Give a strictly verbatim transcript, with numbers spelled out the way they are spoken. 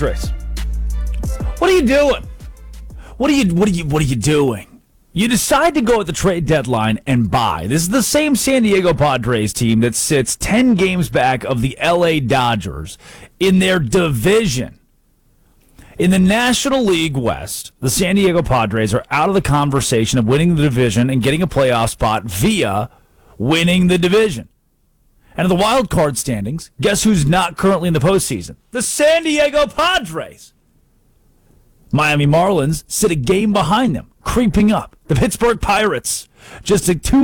Chris, what are you doing? What are you what are you what are you doing? You decide to go at the trade deadline and buy. This is the same San Diego Padres team that sits ten games back of the L A Dodgers in their division. In the National League West, the San Diego Padres are out of the conversation of winning the division and getting a playoff spot via winning the division. And in the wild card standings, guess who's not currently in the postseason? The San Diego Padres. Miami Marlins sit a game behind them, creeping up. The Pittsburgh Pirates, just a two